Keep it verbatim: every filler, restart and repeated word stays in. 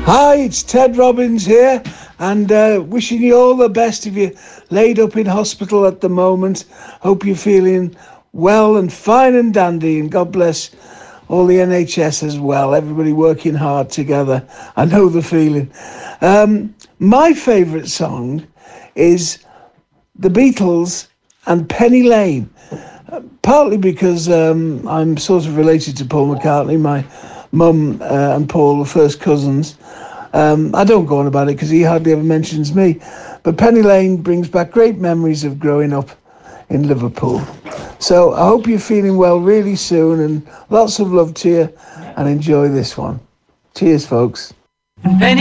Hi, it's Ted Robbins here, and uh, wishing you all the best if you're laid up in hospital at the moment. Hope you're feeling well and fine and dandy, and God bless all the N H S as well. Everybody working hard together. I know the feeling. Um, my favourite song is The Beatles and Penny Lane, uh, partly because um, I'm sort of related to Paul McCartney. My mum uh, and Paul are first cousins. Um, I don't go on about it because he hardly ever mentions me. But Penny Lane brings back great memories of growing up in Liverpool. So I hope you're feeling well really soon, and lots of love to you, and enjoy this one. Cheers, folks. Penny